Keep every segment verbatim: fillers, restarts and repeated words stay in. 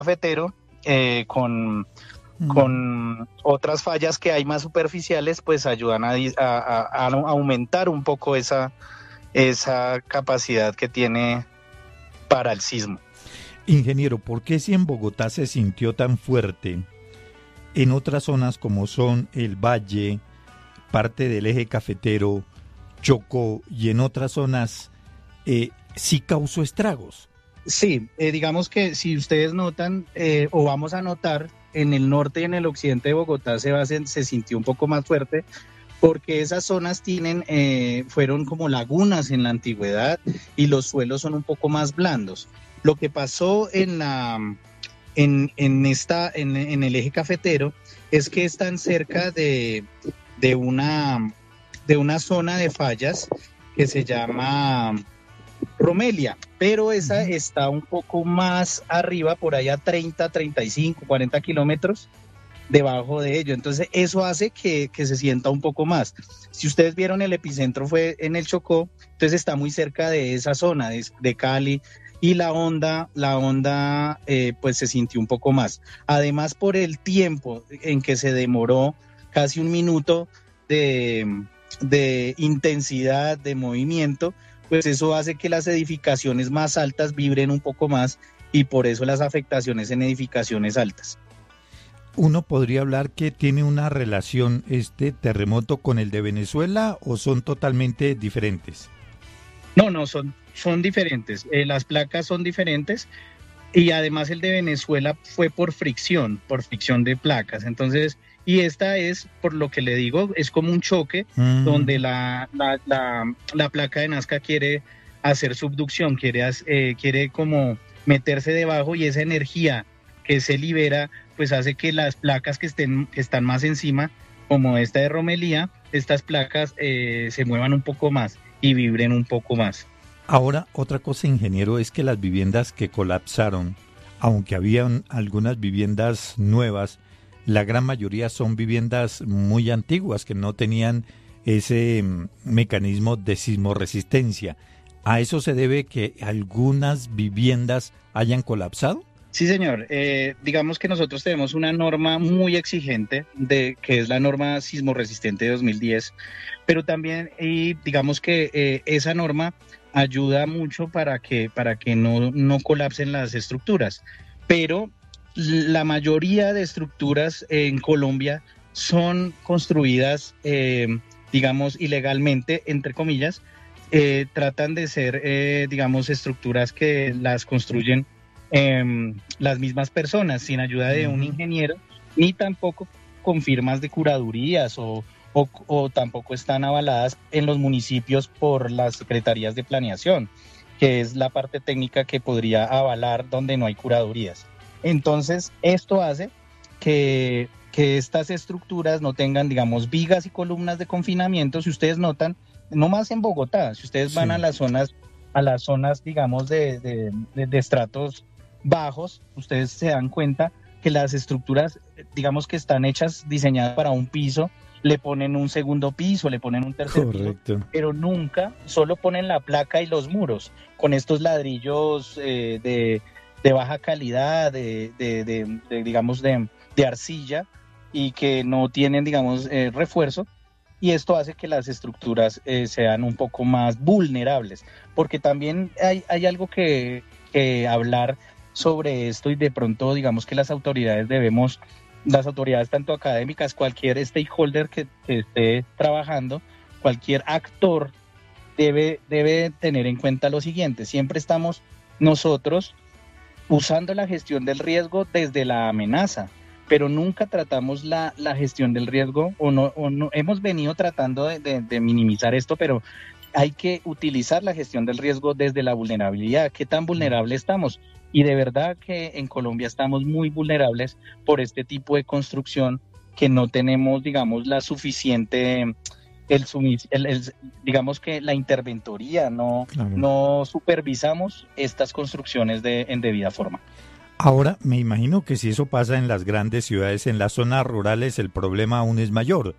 cafetero, eh, con, mm. con otras fallas que hay más superficiales, pues ayudan a, a, a, a aumentar un poco esa, esa capacidad que tiene para el sismo. Ingeniero, ¿por qué si en Bogotá se sintió tan fuerte, en otras zonas como son el Valle, parte del eje cafetero, Chocó y en otras zonas eh, sí causó estragos? Sí, eh, digamos que si ustedes notan eh, o vamos a notar, en el norte y en el occidente de Bogotá se, va, se, se sintió un poco más fuerte porque esas zonas tienen, eh, fueron como lagunas en la antigüedad y los suelos son un poco más blandos. Lo que pasó en la... En, en, esta, en, en el eje cafetero es que están cerca de, de, una, de una zona de fallas que se llama Romelia, pero esa está un poco más arriba, por allá treinta, treinta y cinco, cuarenta kilómetros debajo de ello. Entonces eso hace que, que se sienta un poco más. Si ustedes vieron, el epicentro fue en el Chocó, entonces está muy cerca de esa zona de, de Cali, y la onda, la onda eh, pues se sintió un poco más. Además, por el tiempo en que se demoró, casi un minuto de, de intensidad, de movimiento, pues eso hace que las edificaciones más altas vibren un poco más y por eso las afectaciones en edificaciones altas. ¿Uno podría hablar que tiene una relación este terremoto con el de Venezuela o son totalmente diferentes? No, no, son, son diferentes. Eh, las placas son diferentes y además el de Venezuela fue por fricción, por fricción de placas. Entonces, y esta es, por lo que le digo, es como un choque mm. donde la, la, la, la placa de Nazca quiere hacer subducción, quiere, eh, quiere como meterse debajo y esa energía que se libera, pues hace que las placas que, estén, que están más encima, como esta de Romelia, estas placas eh, se muevan un poco más y vibren un poco más. Ahora, otra cosa, ingeniero, es que las viviendas que colapsaron, aunque habían algunas viviendas nuevas, la gran mayoría son viviendas muy antiguas que no tenían ese mecanismo de sismorresistencia. ¿A eso se debe que algunas viviendas hayan colapsado? Sí, señor. Eh, digamos que nosotros tenemos una norma muy exigente, de que es la norma sismorresistente de dos mil diez, pero también y digamos que eh, esa norma ayuda mucho para que, para que no, no colapsen las estructuras. Pero la mayoría de estructuras en Colombia son construidas, eh, digamos, ilegalmente, entre comillas. Eh, tratan de ser, eh, digamos, estructuras que las construyen Eh, las mismas personas, sin ayuda de un ingeniero, ni tampoco con firmas de curadurías o, o, o tampoco están avaladas en los municipios por las secretarías de planeación, que es la parte técnica que podría avalar donde no hay curadurías. Entonces, esto hace que, que estas estructuras no tengan, digamos, vigas y columnas de confinamiento. Si ustedes notan, no más en Bogotá, si ustedes van sí. a las zonas, a las zonas, digamos, de, de, de, de estratos bajos, ustedes se dan cuenta que las estructuras, digamos que están hechas, diseñadas para un piso, le ponen un segundo piso, le ponen un tercer Correcto. piso, pero nunca, solo ponen la placa y los muros, con estos ladrillos eh, de, de baja calidad, de, de, de, de digamos, de, de arcilla, y que no tienen, digamos, eh, refuerzo, y esto hace que las estructuras eh, sean un poco más vulnerables, porque también hay, hay algo que, que hablar sobre esto, y de pronto digamos que las autoridades debemos, las autoridades tanto académicas, cualquier stakeholder que, que esté trabajando, cualquier actor debe, debe tener en cuenta lo siguiente: siempre estamos nosotros usando la gestión del riesgo desde la amenaza, pero nunca tratamos la, la gestión del riesgo, o no, o no hemos venido tratando de, de, de minimizar esto, pero hay que utilizar la gestión del riesgo desde la vulnerabilidad. ¿Qué tan vulnerable estamos? Y de verdad que en Colombia estamos muy vulnerables por este tipo de construcción, que no tenemos, digamos, la suficiente, el, el, el digamos que la interventoría, no, claro. no supervisamos estas construcciones de, en debida forma. Ahora, me imagino que si eso pasa en las grandes ciudades, en las zonas rurales, el problema aún es mayor.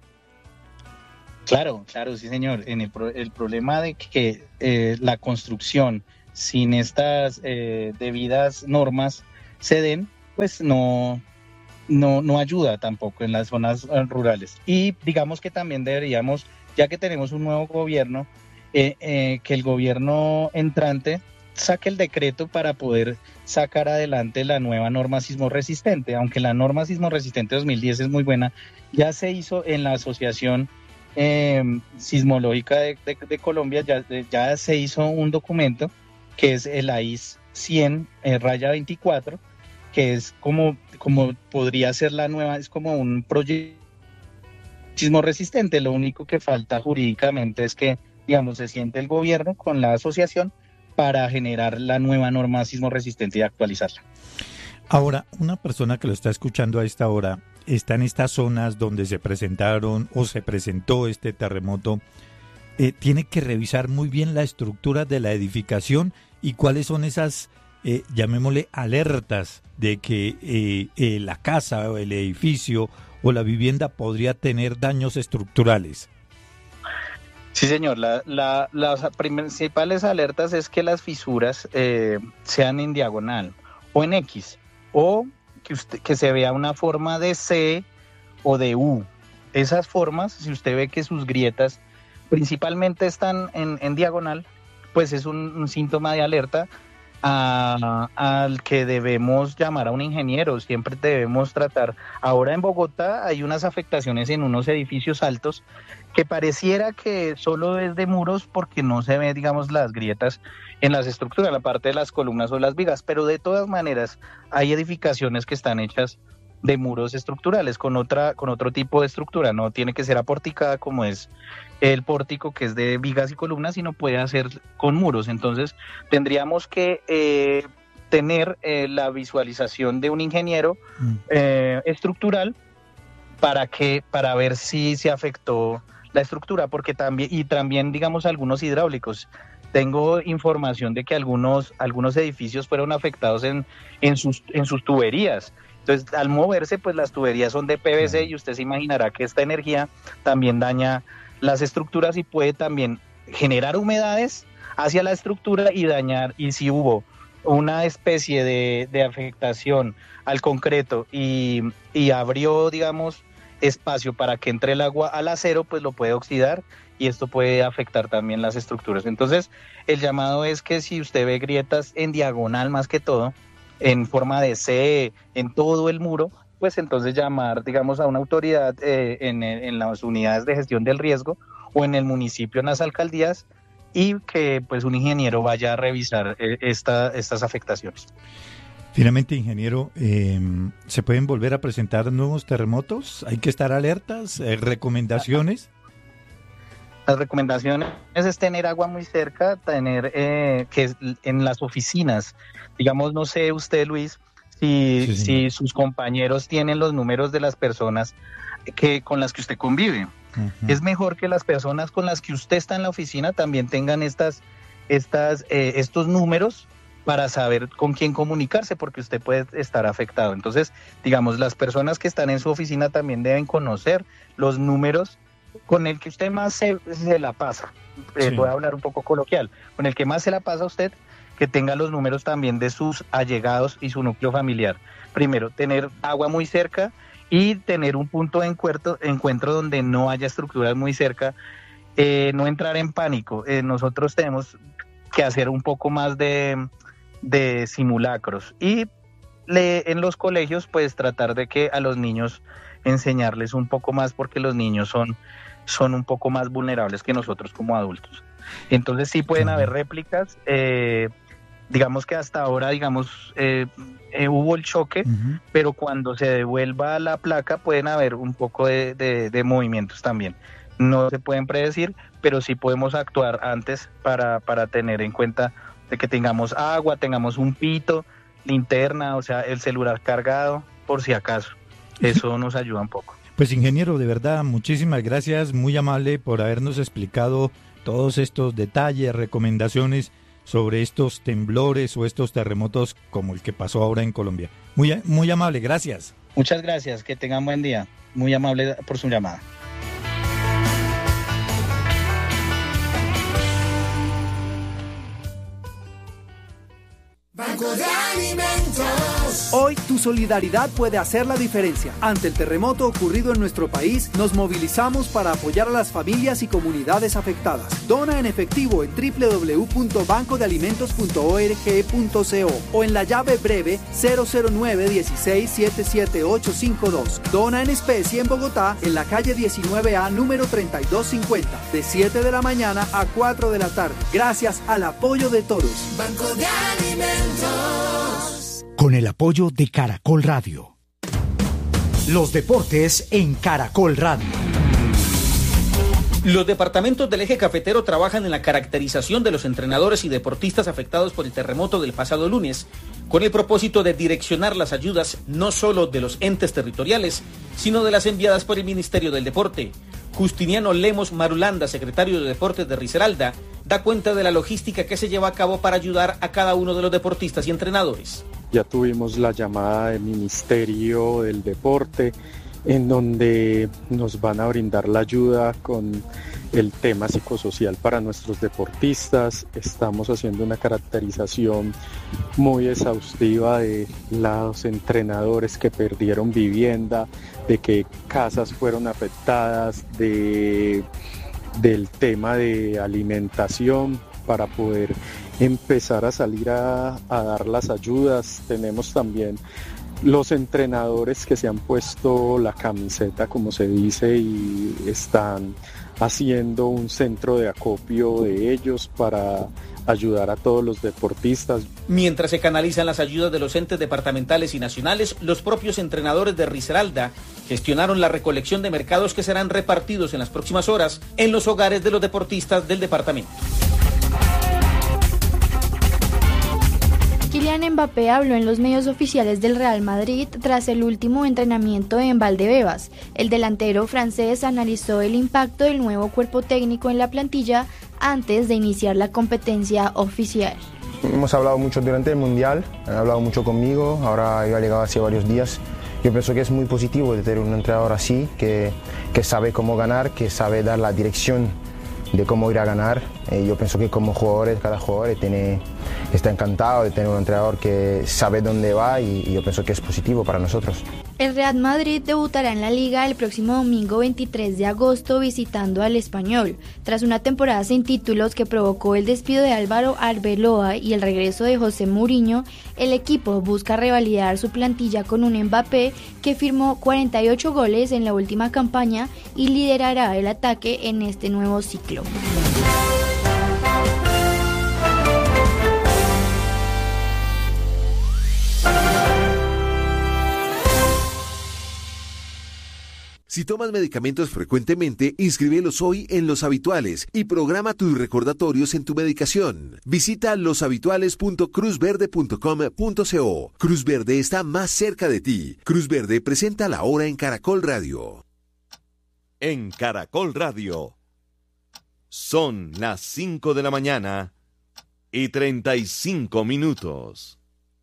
Claro, claro, sí, señor. En el, pro, el problema de que eh, la construcción sin estas eh, debidas normas se den, pues no, no, no ayuda tampoco en las zonas eh, rurales. Y digamos que también deberíamos, ya que tenemos un nuevo gobierno, eh, eh, que el gobierno entrante saque el decreto para poder sacar adelante la nueva norma sismo resistente. Aunque la norma sismo resistente dos mil diez es muy buena, ya se hizo en la Asociación eh, Sismológica de, de, de Colombia, ya, ya se hizo un documento que es el A I S cien eh, raya veinticuatro, que es como, como podría ser la nueva, es como un proyecto sismo resistente. Lo único que falta jurídicamente es que, digamos, se siente el gobierno con la asociación para generar la nueva norma sismo resistente y actualizarla. Ahora, una persona que lo está escuchando a esta hora está en estas zonas donde se presentaron o se presentó este terremoto, eh, tiene que revisar muy bien la estructura de la edificación y cuáles son esas, eh, llamémosle, alertas de que eh, eh, la casa o el edificio o la vivienda podría tener daños estructurales. Sí, señor. La, la, las principales alertas es que las fisuras eh, sean en diagonal o en X, o que, usted, que se vea una forma de C o de U. Esas formas, si usted ve que sus grietas principalmente están en, en diagonal, pues es un, un síntoma de alerta a, al que debemos llamar a un ingeniero. Siempre debemos tratar. Ahora en Bogotá hay unas afectaciones en unos edificios altos que pareciera que solo es de muros porque no se ve, digamos, las grietas en las estructuras, la parte de las columnas o las vigas, pero de todas maneras hay edificaciones que están hechas de muros estructurales con otra con otro tipo de estructura. No tiene que ser aporticada como es el pórtico, que es de vigas y columnas, sino puede ser con muros. Entonces tendríamos que eh, tener eh, la visualización de un ingeniero eh, estructural para que para ver si se afectó la estructura, porque también y también digamos algunos hidráulicos. Tengo información de que algunos algunos edificios fueron afectados en en sus en sus tuberías. Entonces, al moverse, pues las tuberías son de P V C y usted se imaginará que esta energía también daña las estructuras y puede también generar humedades hacia la estructura y dañar. Y si hubo una especie de, de afectación al concreto y, y abrió, digamos, espacio para que entre el agua al acero, pues lo puede oxidar y esto puede afectar también las estructuras. Entonces, el llamado es que si usted ve grietas en diagonal más que todo, en forma de C, en todo el muro, pues entonces llamar, digamos, a una autoridad eh, en, en las unidades de gestión del riesgo o en el municipio, en las alcaldías, y que pues un ingeniero vaya a revisar eh, esta, estas afectaciones. Finalmente, ingeniero, eh, ¿se pueden volver a presentar nuevos terremotos? ¿Hay que estar alertas? Eh, ¿Recomendaciones? Las recomendaciones es tener agua muy cerca, tener eh, que en las oficinas, digamos, no sé usted, Luis, si, sí, si sus compañeros tienen los números de las personas que con las que usted convive. Uh-huh. Es mejor que las personas con las que usted está en la oficina también tengan estas, estas, eh, estos números para saber con quién comunicarse, porque usted puede estar afectado. Entonces, digamos, las personas que están en su oficina también deben conocer los números con el que usted más se, se la pasa. Eh, sí. Voy a hablar un poco coloquial. Con el que más se la pasa a usted, que tenga los números también de sus allegados y su núcleo familiar. Primero, tener agua muy cerca y tener un punto de encuentro, encuentro donde no haya estructuras muy cerca. Eh, no entrar en pánico. Eh, nosotros tenemos que hacer un poco más de, de simulacros. Y le, en los colegios, pues tratar de que a los niños enseñarles un poco más, porque los niños son, son un poco más vulnerables que nosotros como adultos. Entonces sí pueden haber réplicas, eh, digamos que hasta ahora, digamos, eh, eh, hubo el choque, uh-huh. pero cuando se devuelva la placa pueden haber un poco de, de, de movimientos también. No se pueden predecir, pero sí podemos actuar antes para, para tener en cuenta de que tengamos agua, tengamos un pito, linterna, o sea, el celular cargado, por si acaso. Eso nos ayuda un poco. Pues ingeniero, de verdad, muchísimas gracias, muy amable por habernos explicado todos estos detalles, recomendaciones sobre estos temblores o estos terremotos como el que pasó ahora en Colombia. Muy, muy amable, gracias. Muchas gracias, que tengan buen día. Muy amable por su llamada. Banco de Alimentos. Hoy tu solidaridad puede hacer la diferencia. Ante el terremoto ocurrido en nuestro país, nos movilizamos para apoyar a las familias y comunidades afectadas. Dona en efectivo en doble u doble u doble u punto banco de alimentos punto org punto co o en la llave breve cero cero nueve dieciséis setenta y siete ochocientos cincuenta y dos. Dona en especie en Bogotá, en la calle diecinueve A, número treinta y dos cincuenta, de siete de la mañana a cuatro de la tarde. Gracias al apoyo de todos. Banco de Alimentos. Con el apoyo de Caracol Radio. Los deportes en Caracol Radio. Los departamentos del eje cafetero trabajan en la caracterización de los entrenadores y deportistas afectados por el terremoto del pasado lunes, con el propósito de direccionar las ayudas no solo de los entes territoriales, sino de las enviadas por el Ministerio del Deporte. Justiniano Lemos Marulanda, secretario de Deportes de Risaralda, da cuenta de la logística que se lleva a cabo para ayudar a cada uno de los deportistas y entrenadores. Ya tuvimos la llamada del Ministerio del Deporte, en donde nos van a brindar la ayuda con el tema psicosocial para nuestros deportistas. Estamos haciendo una caracterización muy exhaustiva de los entrenadores que perdieron vivienda, de qué casas fueron afectadas, de, del tema de alimentación para poder empezar a salir a, a dar las ayudas. Tenemos también los entrenadores que se han puesto la camiseta, como se dice, y están haciendo un centro de acopio de ellos para ayudar a todos los deportistas. Mientras se canalizan las ayudas de los entes departamentales y nacionales, los propios entrenadores de Risaralda gestionaron la recolección de mercados que serán repartidos en las próximas horas en los hogares de los deportistas del departamento. Kylian Mbappé habló en los medios oficiales del Real Madrid tras el último entrenamiento en Valdebebas. El delantero francés analizó el impacto del nuevo cuerpo técnico en la plantilla antes de iniciar la competencia oficial. Hemos hablado mucho durante el Mundial, han hablado mucho conmigo, ahora yo he llegado hace varios días. Yo pienso que es muy positivo de tener un entrenador así, que, que sabe cómo ganar, que sabe dar la dirección de cómo ir a ganar. Eh, yo pienso que como jugadores, cada jugador tiene, está encantado de tener un entrenador que sabe dónde va y, y yo pienso que es positivo para nosotros. El Real Madrid debutará en la Liga el próximo domingo veintitrés de agosto visitando al Español. Tras una temporada sin títulos que provocó el despido de Álvaro Arbeloa y el regreso de José Mourinho, el equipo busca revalidar su plantilla con un Mbappé que firmó cuarenta y ocho goles en la última campaña y liderará el ataque en este nuevo ciclo. Si tomas medicamentos frecuentemente, inscríbelos hoy en Los Habituales y programa tus recordatorios en tu medicación. Visita los habituales punto cruz verde punto com punto co. Cruz Verde está más cerca de ti. Cruz Verde presenta la hora en Caracol Radio. En Caracol Radio. Son las cinco de la mañana y treinta y cinco minutos.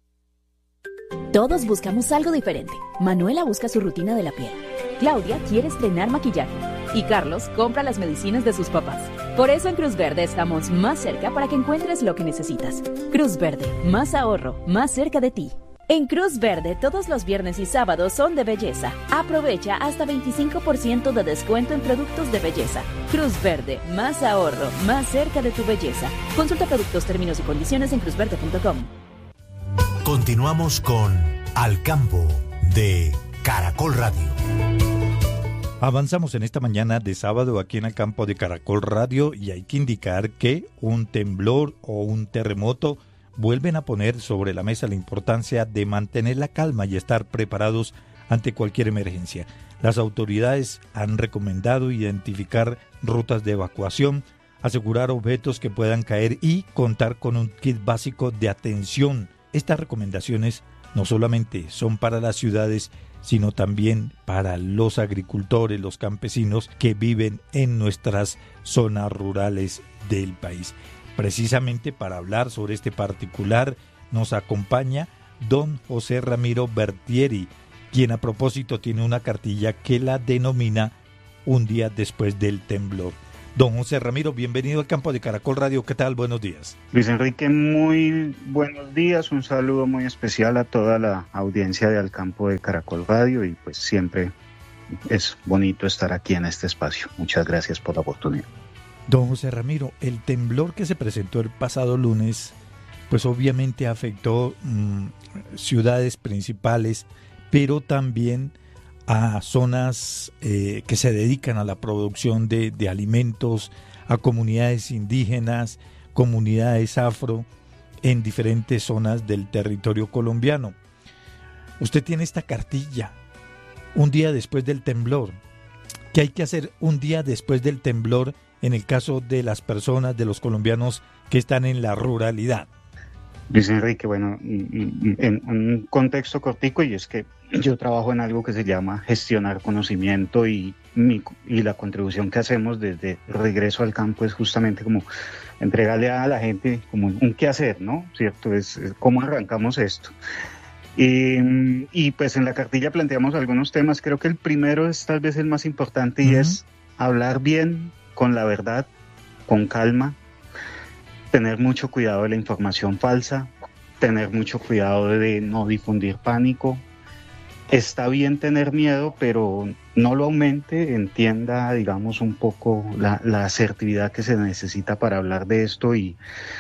Todos buscamos algo diferente. Manuela busca su rutina de la piel. Claudia quiere estrenar maquillaje. Y Carlos compra las medicinas de sus papás. Por eso en Cruz Verde estamos más cerca para que encuentres lo que necesitas. Cruz Verde, más ahorro, más cerca de ti. En Cruz Verde, todos los viernes y sábados son de belleza. Aprovecha hasta veinticinco por ciento de descuento en productos de belleza. Cruz Verde, más ahorro, más cerca de tu belleza. Consulta productos, términos y condiciones en cruz verde punto com. Continuamos con Al Campo de Caracol Radio. Avanzamos en esta mañana de sábado aquí en el campo de Caracol Radio y hay que indicar que un temblor o un terremoto vuelven a poner sobre la mesa la importancia de mantener la calma y estar preparados ante cualquier emergencia. Las autoridades han recomendado identificar rutas de evacuación, asegurar objetos que puedan caer y contar con un kit básico de atención. Estas recomendaciones no solamente son para las ciudades, sino también para los agricultores, los campesinos que viven en nuestras zonas rurales del país. Precisamente para hablar sobre este particular nos acompaña don José Ramiro Bertieri, quien a propósito tiene una cartilla que la denomina Un día después del temblor. Don José Ramiro, bienvenido al campo de Caracol Radio. ¿Qué tal? Buenos días. Luis Enrique, muy buenos días. Un saludo muy especial a toda la audiencia de Al Campo de Caracol Radio y pues siempre es bonito estar aquí en este espacio. Muchas gracias por la oportunidad. Don José Ramiro, el temblor que se presentó el pasado lunes, pues obviamente afectó mmm, ciudades principales, pero también a zonas eh, que se dedican a la producción de, de alimentos, a comunidades indígenas, comunidades afro, en diferentes zonas del territorio colombiano. Usted tiene esta cartilla, un día después del temblor. ¿Qué hay que hacer un día después del temblor en el caso de las personas, de los colombianos que están en la ruralidad? Luis Enrique, bueno, en un contexto cortico, y es que yo trabajo en algo que se llama gestionar conocimiento y, mi, y la contribución que hacemos desde Regreso al Campo es justamente como entregarle a la gente como un qué hacer, ¿no? ¿Cierto? Es, es cómo arrancamos esto. Y, y pues en la cartilla planteamos algunos temas, creo que el primero es tal vez el más importante y uh-huh. es hablar bien, con la verdad, con calma, tener mucho cuidado de la información falsa, tener mucho cuidado de no difundir pánico. Está bien tener miedo, pero no lo aumente, entienda, digamos, un poco la, la asertividad que se necesita para hablar de esto y,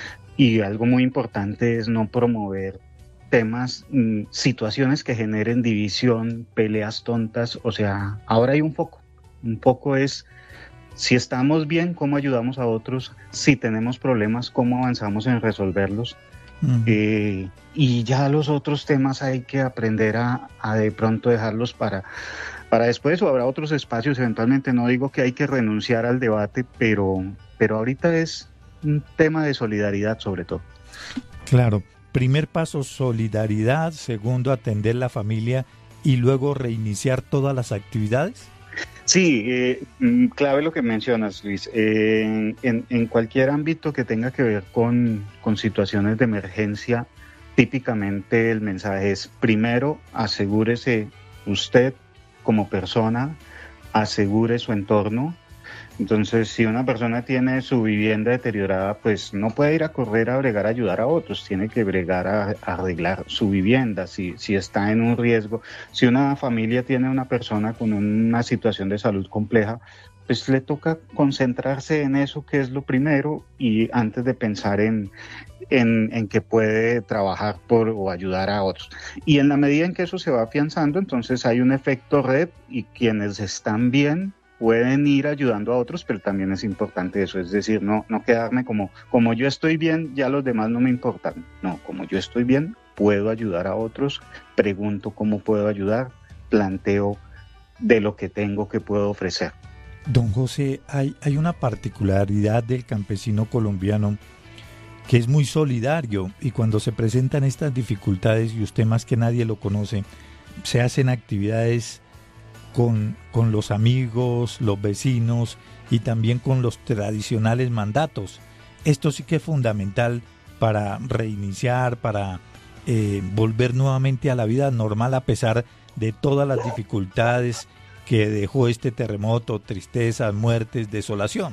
y algo muy importante es no promover temas, mmm, situaciones que generen división, peleas tontas, o sea, ahora hay un foco, un foco es si estamos bien, cómo ayudamos a otros, si tenemos problemas, cómo avanzamos en resolverlos. Uh-huh. Eh, y ya los otros temas hay que aprender a, a de pronto dejarlos para, para después, o habrá otros espacios eventualmente. No digo que hay que renunciar al debate, pero, pero ahorita es un tema de solidaridad sobre todo. Claro, primer paso solidaridad, segundo atender la familia y luego reiniciar todas las actividades. Sí, eh, clave lo que mencionas, Luis. Eh, en, en cualquier ámbito que tenga que ver con, con situaciones de emergencia, típicamente el mensaje es, primero, asegúrese usted como persona, asegure su entorno. Entonces, si una persona tiene su vivienda deteriorada, pues no puede ir a correr a bregar a ayudar a otros, tiene que bregar a, a arreglar su vivienda, si, si está en un riesgo. Si una familia tiene una persona con una situación de salud compleja, pues le toca concentrarse en eso, que es lo primero, y antes de pensar en, en, en que puede trabajar por o ayudar a otros. Y en la medida en que eso se va afianzando, entonces hay un efecto red y quienes están bien pueden ir ayudando a otros, pero también es importante eso, es decir, no, no quedarme como, como yo estoy bien, ya los demás no me importan. No, como yo estoy bien, puedo ayudar a otros, pregunto cómo puedo ayudar, planteo de lo que tengo que puedo ofrecer. Don José, hay, hay una particularidad del campesino colombiano que es muy solidario y cuando se presentan estas dificultades, y usted más que nadie lo conoce, se hacen actividades Con, con los amigos, los vecinos y también con los tradicionales mandatos. Esto sí que es fundamental para reiniciar, para eh, volver nuevamente a la vida normal a pesar de todas las dificultades que dejó este terremoto, tristezas, muertes, desolación.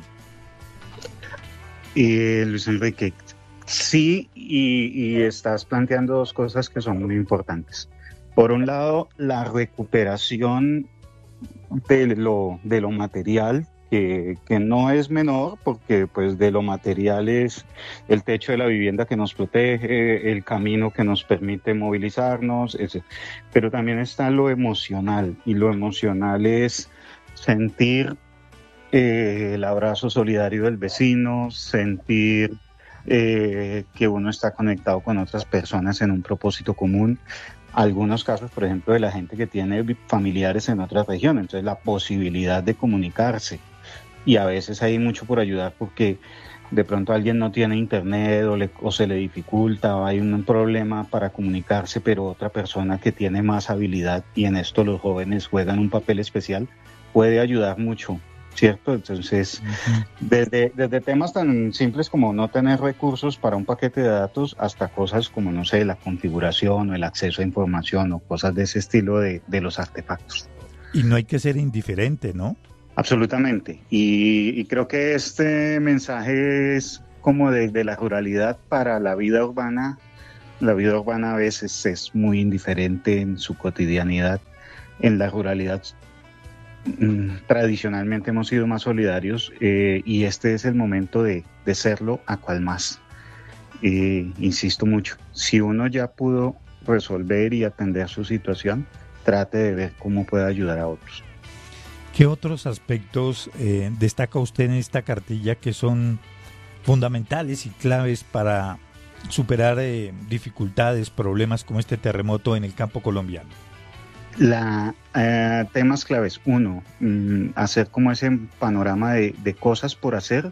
Eh, Luis Enrique, sí, y, y estás planteando dos cosas que son muy importantes. Por un lado, la recuperación de lo, de lo material, que, que no es menor, porque pues de lo material es el techo de la vivienda que nos protege, el camino que nos permite movilizarnos, ese. Pero también está lo emocional, y lo emocional es sentir eh, el abrazo solidario del vecino, sentir eh, que uno está conectado con otras personas en un propósito común. Algunos casos, por ejemplo, de la gente que tiene familiares en otras regiones, entonces la posibilidad de comunicarse, y a veces hay mucho por ayudar porque de pronto alguien no tiene internet o, le, o se le dificulta o hay un problema para comunicarse, pero otra persona que tiene más habilidad, y en esto los jóvenes juegan un papel especial, puede ayudar mucho, ¿cierto? Entonces, uh-huh. desde, desde temas tan simples como no tener recursos para un paquete de datos hasta cosas como, no sé, la configuración o el acceso a información o cosas de ese estilo de, de los artefactos. Y no hay que ser indiferente, ¿no? Absolutamente. Y, y creo que este mensaje es como de, de la ruralidad para la vida urbana. La vida urbana a veces es muy indiferente en su cotidianidad. En la ruralidad mmm, tradicionalmente hemos sido más solidarios eh, y este es el momento de, de serlo a cual más. Eh, insisto mucho, si uno ya pudo resolver y atender su situación, trate de ver cómo puede ayudar a otros. ¿Qué otros aspectos eh, destaca usted en esta cartilla que son fundamentales y claves para superar eh, dificultades, problemas como este terremoto en el campo colombiano? La, eh, temas claves. Uno, mmm, hacer como ese panorama de, de cosas por hacer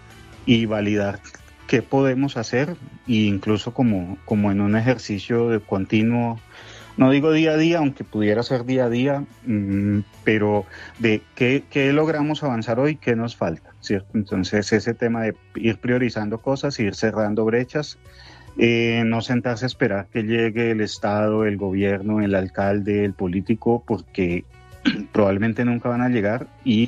y validar qué podemos hacer, e incluso como, como en un ejercicio de continuo, no digo día a día, aunque pudiera ser día a día, mmm, pero de qué, qué logramos avanzar hoy, qué nos falta, ¿cierto? Entonces ese tema de ir priorizando cosas, ir cerrando brechas, eh, no sentarse a esperar que llegue el Estado, el gobierno, el alcalde, el político, porque probablemente nunca van a llegar y,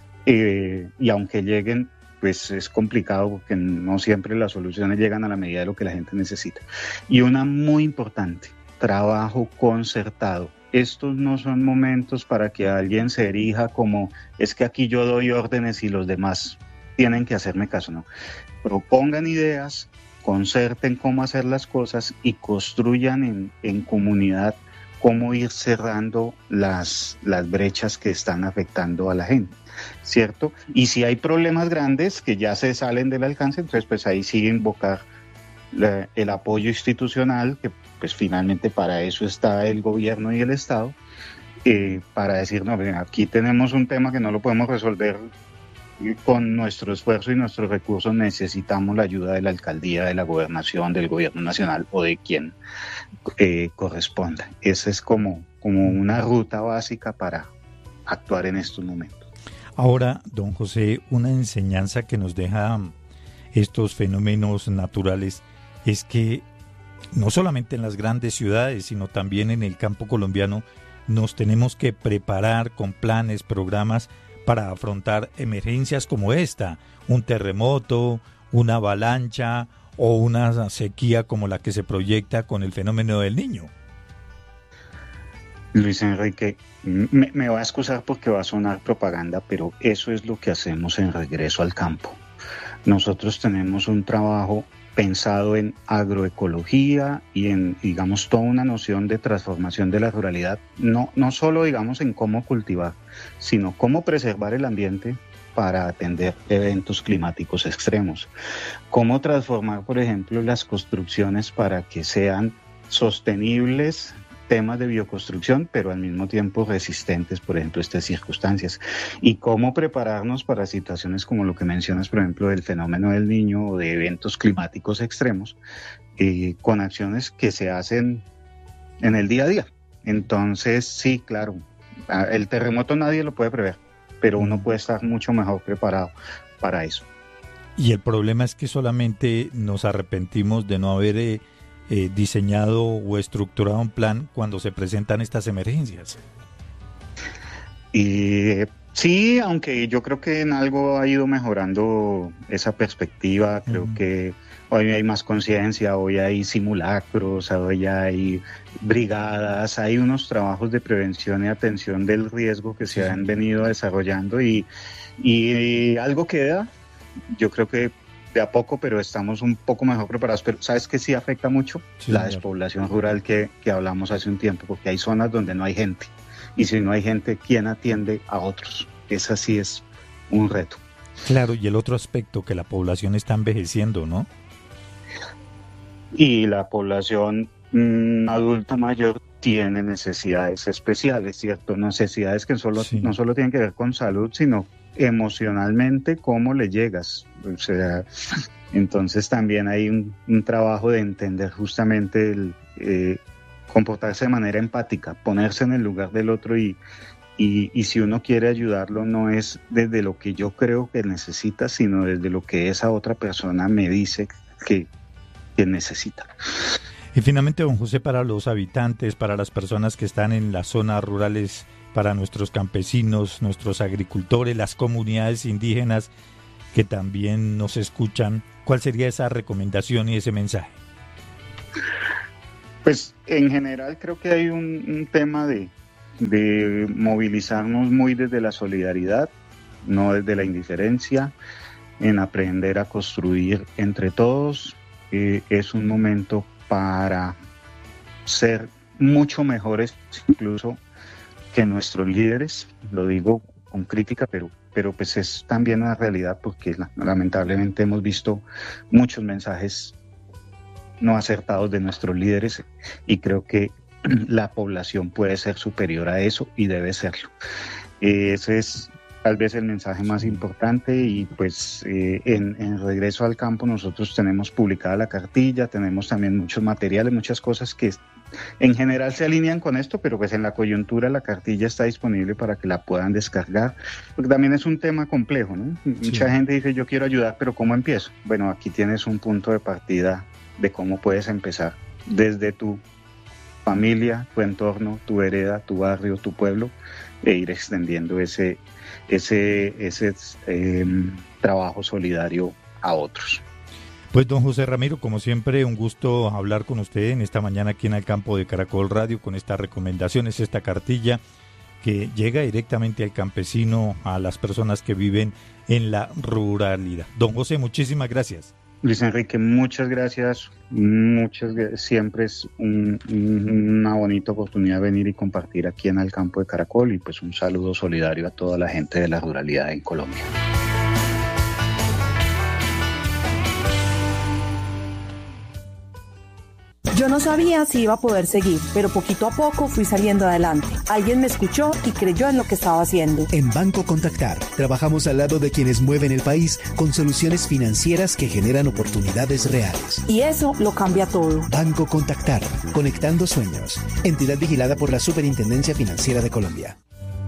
eh, y aunque lleguen, pues es complicado porque no siempre las soluciones llegan a la medida de lo que la gente necesita. Y una muy importante, trabajo concertado. Estos no son momentos para que alguien se erija como es que aquí yo doy órdenes y los demás tienen que hacerme caso, no. Propongan ideas, concerten cómo hacer las cosas y construyan en, en comunidad cómo ir cerrando las, las brechas que están afectando a la gente, ¿cierto? Y si hay problemas grandes que ya se salen del alcance, entonces pues ahí sí invocar la, el apoyo institucional, que pues finalmente para eso está el gobierno y el Estado, eh, para decir, no, aquí tenemos un tema que no lo podemos resolver con nuestro esfuerzo y nuestros recursos, necesitamos la ayuda de la alcaldía, de la gobernación, del gobierno nacional o de quien eh, corresponda. Esa es como, como una ruta básica para actuar en estos momentos. Ahora, don José, una enseñanza que nos deja estos fenómenos naturales es que no solamente en las grandes ciudades, sino también en el campo colombiano, nos tenemos que preparar con planes, programas para afrontar emergencias como esta, un terremoto, una avalancha o una sequía como la que se proyecta con el fenómeno del Niño. Luis Enrique, me, me va a excusar porque va a sonar propaganda, pero eso es lo que hacemos en Regreso al Campo. Nosotros tenemos un trabajo pensado en agroecología y en, digamos, toda una noción de transformación de la ruralidad, no, no solo, digamos, en cómo cultivar, sino cómo preservar el ambiente para atender eventos climáticos extremos, cómo transformar, por ejemplo, las construcciones para que sean sostenibles, temas de bioconstrucción, pero al mismo tiempo resistentes, por ejemplo, a estas circunstancias, y cómo prepararnos para situaciones como lo que mencionas, por ejemplo, del fenómeno del Niño o de eventos climáticos extremos, eh, con acciones que se hacen en el día a día. Entonces, sí, claro, el terremoto nadie lo puede prever, pero uno puede estar mucho mejor preparado para eso. Y el problema es que solamente nos arrepentimos de no haber eh, eh, diseñado o estructurado un plan cuando se presentan estas emergencias. Y sí, aunque yo creo que en algo ha ido mejorando esa perspectiva, creo uh-huh. que hoy hay más conciencia, hoy hay simulacros, hoy hay brigadas, hay unos trabajos de prevención y atención del riesgo que se sí. han venido desarrollando y, y algo queda, yo creo que de a poco, pero estamos un poco mejor preparados. Pero ¿sabes qué sí afecta mucho? Sí, la despoblación rural que, que hablamos hace un tiempo, porque hay zonas donde no hay gente. Y si no hay gente, ¿quién atiende a otros? Esa sí es un reto. Claro, y el otro aspecto, que la población está envejeciendo, ¿no? Y la población mmm, adulta mayor tiene necesidades especiales, ¿cierto? Necesidades que solo, sí. no solo tienen que ver con salud, sino emocionalmente cómo le llegas. O sea, entonces también hay un, un trabajo de entender justamente el eh, comportarse de manera empática, ponerse en el lugar del otro y, y, y si uno quiere ayudarlo no es desde lo que yo creo que necesita, sino desde lo que esa otra persona me dice que, que necesita. Y finalmente, don José, para los habitantes, para las personas que están en las zonas rurales para nuestros campesinos, nuestros agricultores, las comunidades indígenas que también nos escuchan? ¿Cuál sería esa recomendación y ese mensaje? Pues en general creo que hay un, un tema de, de movilizarnos muy desde la solidaridad, no desde la indiferencia, en aprender a construir entre todos. Eh, es un momento para ser mucho mejores incluso que nuestros líderes, lo digo con crítica, pero, pero pues es también una realidad porque lamentablemente hemos visto muchos mensajes no acertados de nuestros líderes y creo que la población puede ser superior a eso y debe serlo. Eh, ese es tal vez el mensaje más importante y pues eh, en, en Regreso al Campo nosotros tenemos publicada la cartilla, tenemos también muchos materiales, muchas cosas que en general se alinean con esto, pero pues en la coyuntura la cartilla está disponible para que la puedan descargar, porque también es un tema complejo, ¿no? Sí. Mucha gente dice yo quiero ayudar, pero ¿cómo empiezo? Bueno, aquí tienes un punto de partida de cómo puedes empezar desde tu familia, tu entorno, tu vereda, tu barrio, tu pueblo, e ir extendiendo ese, ese, ese eh, trabajo solidario a otros. Pues don José Ramiro, como siempre, un gusto hablar con usted en esta mañana aquí en el campo de Caracol Radio con estas recomendaciones, esta cartilla que llega directamente al campesino, a las personas que viven en la ruralidad. Don José, muchísimas gracias. Luis Enrique, muchas gracias, muchas siempre es un, una bonita oportunidad venir y compartir aquí en el campo de Caracol y pues un saludo solidario a toda la gente de la ruralidad en Colombia. Yo no sabía si iba a poder seguir, pero poquito a poco fui saliendo adelante. Alguien me escuchó y creyó en lo que estaba haciendo. En Banco Contactar, trabajamos al lado de quienes mueven el país con soluciones financieras que generan oportunidades reales. Y eso lo cambia todo. Banco Contactar, conectando sueños. Entidad vigilada por la Superintendencia Financiera de Colombia.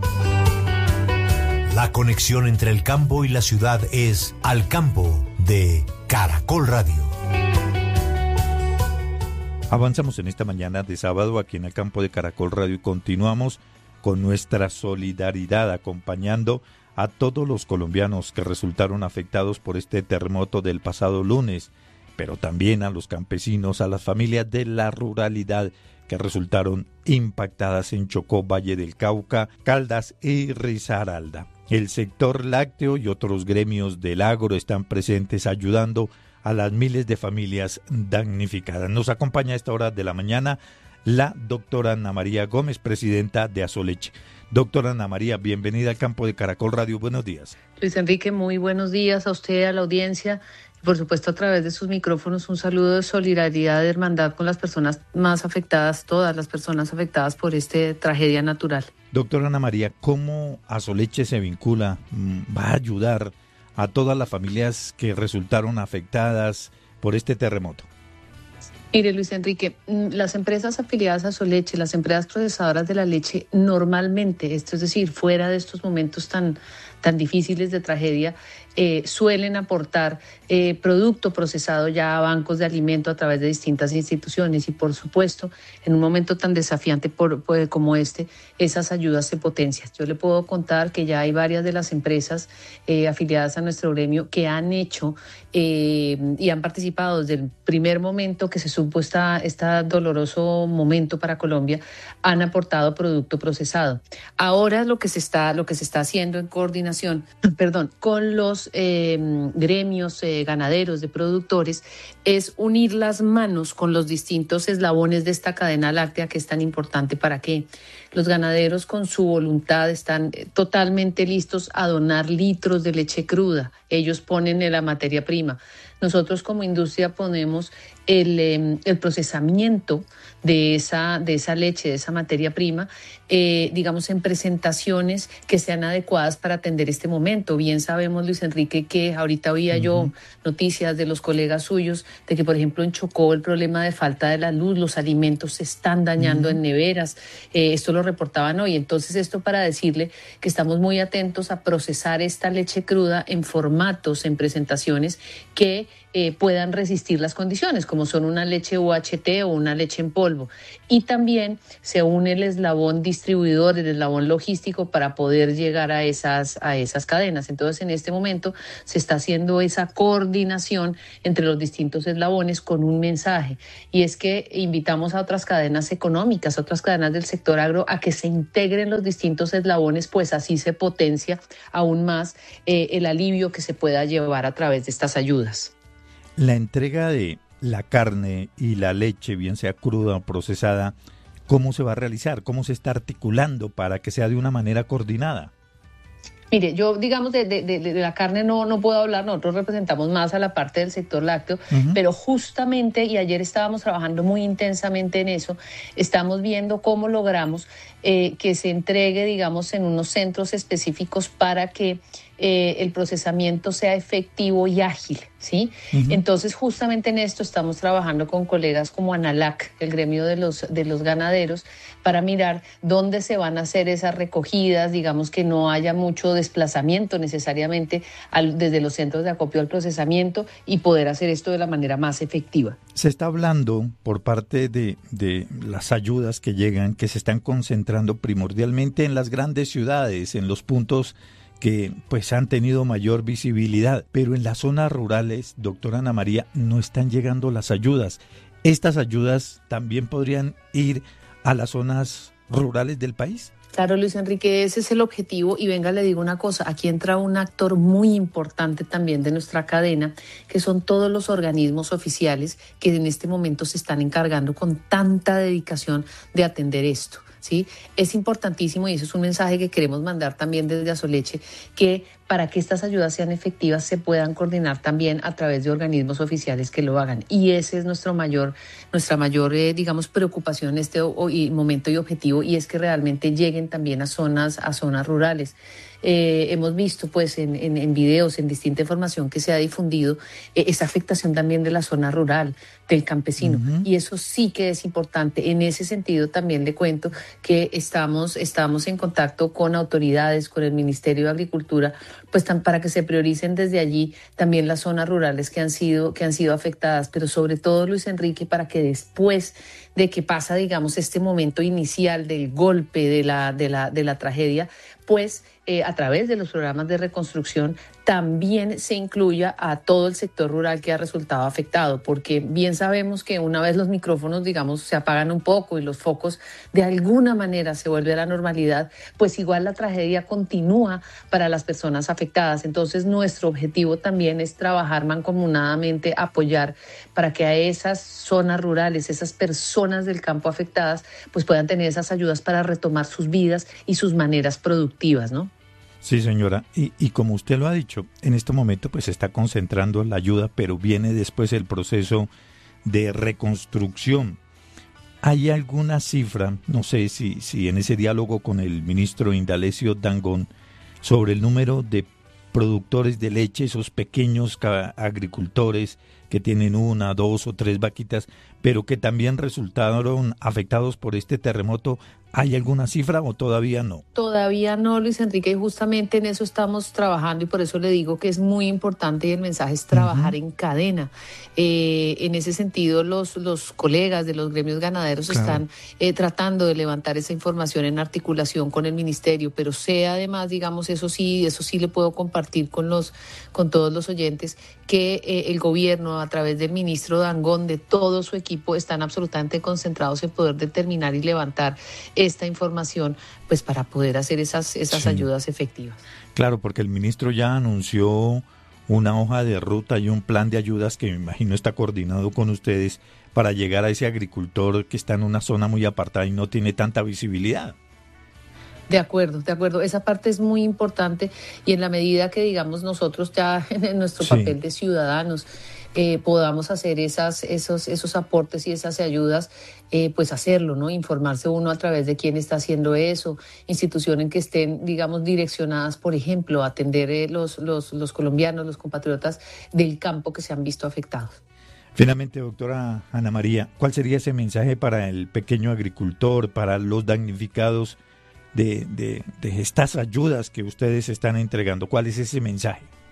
La conexión entre el campo y la ciudad es Al Campo de Caracol Radio. Avanzamos en esta mañana de sábado aquí en el campo de Caracol Radio y continuamos con nuestra solidaridad acompañando a todos los colombianos que resultaron afectados por este terremoto del pasado lunes, pero también a los campesinos, a las familias de la ruralidad que resultaron impactadas en Chocó, Valle del Cauca, Caldas y Risaralda. El sector lácteo y otros gremios del agro están presentes ayudando a las miles de familias damnificadas. Nos acompaña a esta hora de la mañana la doctora Ana María Gómez, presidenta de Asoleche. Doctora Ana María, bienvenida al campo de Caracol Radio. Buenos días. Luis Enrique, muy buenos días a usted, a la audiencia. Y por supuesto, a través de sus micrófonos, un saludo de solidaridad, de hermandad con las personas más afectadas, todas las personas afectadas por esta tragedia natural. Doctora Ana María, ¿cómo Asoleche se vincula, va a ayudar a todas las familias que resultaron afectadas por este terremoto? Mire, Luis Enrique, las empresas afiliadas a Asoleche, las empresas procesadoras de la leche, normalmente, esto es decir, fuera de estos momentos tan, tan difíciles de tragedia, eh, suelen aportar eh, producto procesado ya a bancos de alimento a través de distintas instituciones y, por supuesto, en un momento tan desafiante por, por, como este, esas ayudas se potencian. Yo le puedo contar que ya hay varias de las empresas eh, afiliadas a nuestro gremio que han hecho eh, y han participado desde el primer momento que se supo esta, este doloroso momento para Colombia, han aportado producto procesado. Ahora lo que se está, lo que se está haciendo en coordinación, perdón, con los eh, gremios eh, ganaderos de productores es unir las manos con los distintos eslabones de esta cadena láctea que es tan importante para que los ganaderos con su voluntad están totalmente listos a donar litros de leche cruda. Ellos ponen la materia prima. Nosotros como industria ponemos el, eh, el procesamiento de esa, de esa leche, de esa materia prima, eh, digamos en presentaciones que sean adecuadas para atender este momento. Bien sabemos, Luis Enrique, que ahorita oía uh-huh. yo noticias de los colegas suyos de que, por ejemplo, en Chocó el problema de falta de la luz, los alimentos se están dañando uh-huh. en neveras, eh, esto lo reportaban hoy. Entonces, esto para decirle que estamos muy atentos a procesar esta leche cruda en formatos, en presentaciones que eh, puedan resistir las condiciones, como son una leche U H T o una leche en polvo. Y también se une el eslabón distribuidor, el eslabón logístico para poder llegar a esas, a esas cadenas. Entonces, en este momento se está haciendo esa coordinación entre los distintos eslabones con un mensaje, y es que invitamos a otras cadenas económicas, a otras cadenas del sector agro a que se integren los distintos eslabones, pues así se potencia aún más eh, el alivio que se pueda llevar a través de estas ayudas. La entrega de la carne y la leche, bien sea cruda o procesada, ¿cómo se va a realizar? ¿Cómo se está articulando para que sea de una manera coordinada? Mire, yo digamos de, de, de, de la carne no, no puedo hablar, nosotros representamos más a la parte del sector lácteo, uh-huh. pero justamente, y ayer estábamos trabajando muy intensamente en eso, estamos viendo cómo logramos eh, que se entregue, digamos, en unos centros específicos para que eh, el procesamiento sea efectivo y ágil, ¿sí? Uh-huh. Entonces, justamente en esto estamos trabajando con colegas como ANALAC, el gremio de los, de los ganaderos, para mirar dónde se van a hacer esas recogidas, digamos que no haya mucho desplazamiento necesariamente al, desde los centros de acopio al procesamiento, y poder hacer esto de la manera más efectiva. Se está hablando por parte de, de las ayudas que llegan, que se están concentrando primordialmente en las grandes ciudades, en los puntos que pues han tenido mayor visibilidad, pero en las zonas rurales, doctora Ana María, no están llegando las ayudas. ¿Estas ayudas también podrían ir a las zonas rurales del país? Claro, Luis Enrique, ese es el objetivo, y venga, le digo una cosa, aquí entra un actor muy importante también de nuestra cadena, que son todos los organismos oficiales que en este momento se están encargando con tanta dedicación de atender esto. ¿Sí? Es importantísimo, y eso es un mensaje que queremos mandar también desde Azoleche, que para que estas ayudas sean efectivas se puedan coordinar también a través de organismos oficiales que lo hagan, y ese es nuestro mayor, nuestra mayor, eh, digamos, preocupación en este o, y momento y objetivo, y es que realmente lleguen también a zonas, a zonas rurales. Eh, hemos visto pues en, en, en videos, en distinta información que se ha difundido, eh, esa afectación también de la zona rural, del campesino, uh-huh. y eso sí que es importante. En ese sentido también le cuento que estamos, estamos en contacto con autoridades, con el Ministerio de Agricultura, pues tan, para que se prioricen desde allí también las zonas rurales que han sido, que han sido afectadas, pero sobre todo, Luis Enrique, para que después de que pasa, digamos, este momento inicial del golpe de la, de la, de la tragedia, pues eh, a través de los programas de reconstrucción también se incluya a todo el sector rural que ha resultado afectado, porque bien sabemos que una vez los micrófonos, digamos, se apagan un poco y los focos de alguna manera se vuelve a la normalidad, pues igual la tragedia continúa para las personas afectadas. Entonces nuestro objetivo también es trabajar mancomunadamente, apoyar para que a esas zonas rurales, esas personas del campo afectadas, pues puedan tener esas ayudas para retomar sus vidas y sus maneras productivas, ¿no? Sí, señora, y, y como usted lo ha dicho, en este momento pues se está concentrando la ayuda, pero viene después el proceso de reconstrucción. ¿Hay alguna cifra, no sé si, si en ese diálogo con el ministro Indalecio Dangond, sobre el número de productores de leche, esos pequeños agricultores que tienen una, dos o tres vaquitas, pero que también resultaron afectados por este terremoto? ¿Hay alguna cifra o todavía no? Todavía no, Luis Enrique, y justamente en eso estamos trabajando, y por eso le digo que es muy importante, y el mensaje es trabajar uh-huh. en cadena. Eh, en ese sentido, los, los colegas de los gremios ganaderos claro. están eh, tratando de levantar esa información en articulación con el ministerio, pero sé además, digamos, eso sí, eso sí le puedo compartir con los, con todos los oyentes, que eh, el gobierno, a través del ministro Dangond, de todo su equipo, están absolutamente concentrados en poder determinar y levantar esta información, pues para poder hacer esas, esas sí. ayudas efectivas. Claro, porque el ministro ya anunció una hoja de ruta y un plan de ayudas que me imagino está coordinado con ustedes para llegar a ese agricultor que está en una zona muy apartada y no tiene tanta visibilidad. De acuerdo, de acuerdo. Esa parte es muy importante, y en la medida que, digamos, nosotros ya en nuestro sí. papel de ciudadanos eh, podamos hacer esas, esos, esos aportes y esas ayudas, eh, pues hacerlo, ¿no? Informarse uno a través de quién está haciendo eso, instituciones que estén, digamos, direccionadas, por ejemplo, a atender eh, los, los, los colombianos, los compatriotas del campo que se han visto afectados. Finalmente, doctora Ana María, ¿cuál sería ese mensaje para el pequeño agricultor, para los damnificados de, de, de estas ayudas que ustedes están entregando? ¿Cuál es ese mensaje?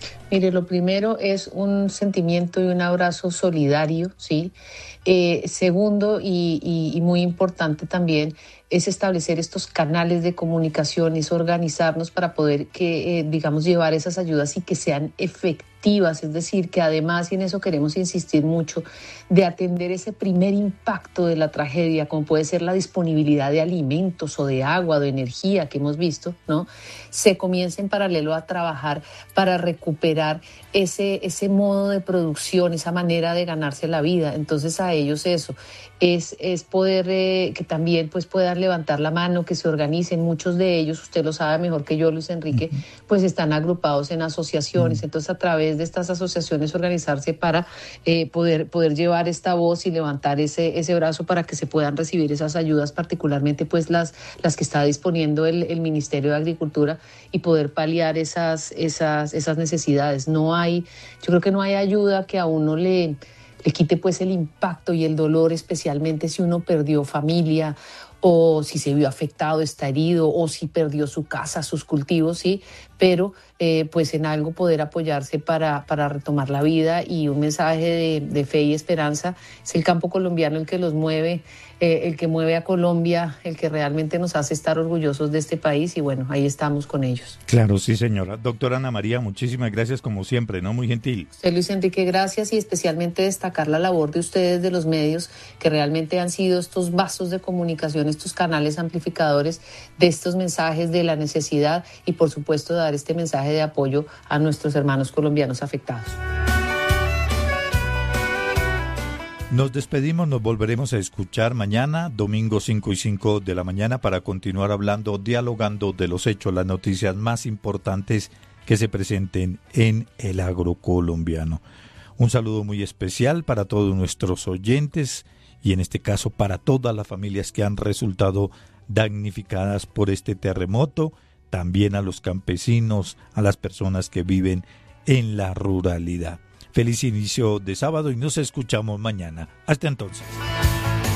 Mire, lo primero es un sentimiento y un abrazo solidario, ¿sí? Eh, segundo, y, y, y muy importante también, es establecer estos canales de comunicación, es organizarnos para poder, que, eh, digamos, llevar esas ayudas y que sean efectivas, es decir, que además, y en eso queremos insistir mucho, de atender ese primer impacto de la tragedia, como puede ser la disponibilidad de alimentos o de agua, de energía que hemos visto, ¿no? Se comienza en paralelo a trabajar para recuperar ese, ese modo de producción, esa manera de ganarse la vida. Entonces a ellos eso es, es poder eh, que también pues puedan levantar la mano, que se organicen. Muchos de ellos, usted lo sabe mejor que yo, Luis Enrique, uh-huh. pues están agrupados en asociaciones. Uh-huh. Entonces a través de estas asociaciones organizarse para eh, poder, poder llevar esta voz y levantar ese, ese brazo para que se puedan recibir esas ayudas, particularmente pues las, las que está disponiendo el, el Ministerio de Agricultura, y poder paliar esas, esas, esas necesidades. No hay, yo creo que no hay ayuda que a uno le, le quite pues el impacto y el dolor, especialmente si uno perdió familia, o si se vio afectado, está herido, o si perdió su casa, sus cultivos, sí, pero eh, pues en algo poder apoyarse para, para retomar la vida. Y un mensaje de, de fe y esperanza. Es el campo colombiano el que los mueve, eh, el que mueve a Colombia, el que realmente nos hace estar orgullosos de este país, y bueno, ahí estamos con ellos. Claro, sí, señora. Doctora Ana María, muchísimas gracias como siempre, ¿no? Muy gentil. Usted, Luis Enrique, gracias, y especialmente destacar la labor de ustedes, de los medios, que realmente han sido estos vasos de comunicación, estos canales amplificadores de estos mensajes de la necesidad, y por supuesto dar este mensaje de apoyo a nuestros hermanos colombianos afectados. Nos despedimos, nos volveremos a escuchar mañana, domingo cinco y cinco de la mañana, para continuar hablando, dialogando de los hechos, las noticias más importantes que se presenten en el agro colombiano. Un saludo muy especial para todos nuestros oyentes, y en este caso para todas las familias que han resultado damnificadas por este terremoto, también a los campesinos, a las personas que viven en la ruralidad. Feliz inicio de sábado y nos escuchamos mañana. Hasta entonces.